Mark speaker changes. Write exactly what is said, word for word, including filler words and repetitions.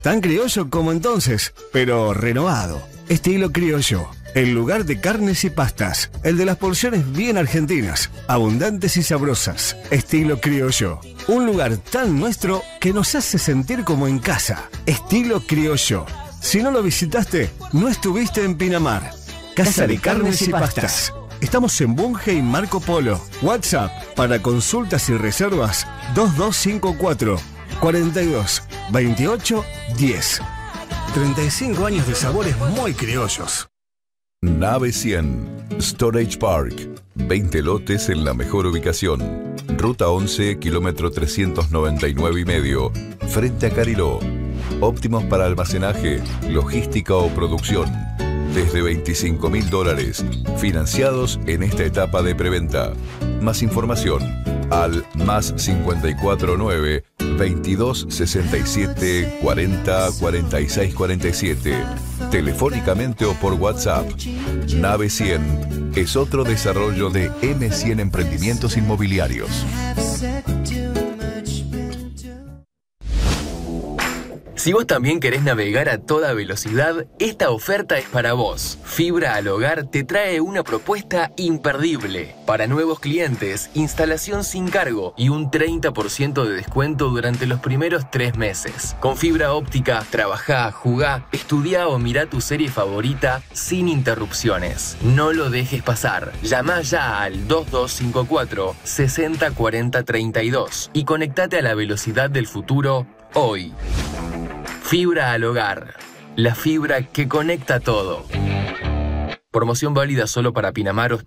Speaker 1: Tan criollo como entonces, pero renovado. Estilo Criollo, el lugar de carnes y pastas, el de las porciones bien argentinas, abundantes y sabrosas. Estilo Criollo, un lugar tan nuestro que nos hace sentir como en casa. Estilo Criollo. Si no lo visitaste, no estuviste en Pinamar. Casa de Carnes y Pastas. Estamos en Bunge y Marco Polo. WhatsApp para consultas y reservas dos dos cinco cuatro, cuarenta y dos, veintiocho, diez. treinta y cinco años de sabores muy criollos.
Speaker 2: Nave cien, Storage Park. veinte lotes en la mejor ubicación. Ruta once, kilómetro trescientos noventa y nueve y medio, frente a Cariló. Óptimos para almacenaje, logística o producción. Desde veinticinco mil dólares, financiados en esta etapa de preventa. Más información al más cincuenta y cuatro nueve, veintidós sesenta y siete, cuarenta, cuarenta y seis cuarenta y siete. Telefónicamente o por WhatsApp. Nave cien es otro desarrollo de eme cien Emprendimientos Inmobiliarios.
Speaker 3: Si vos también querés navegar a toda velocidad, esta oferta es para vos. Fibra al Hogar te trae una propuesta imperdible. Para nuevos clientes, instalación sin cargo y un treinta por ciento de descuento durante los primeros tres meses. Con fibra óptica, trabajá, jugá, estudiá o mirá tu serie favorita sin interrupciones. No lo dejes pasar. Llamá ya al dos dos cinco cuatro, sesenta cuarenta treinta y dos y conectate a la velocidad del futuro hoy. Fibra al Hogar, la fibra que conecta todo. Promoción válida solo para Pinamar,